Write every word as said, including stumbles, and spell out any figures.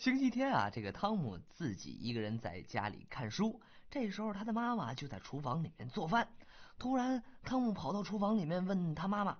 星期天啊，这个汤姆自己一个人在家里看书，这时候他的妈妈就在厨房里面做饭。突然，汤姆跑到厨房里面问他妈妈：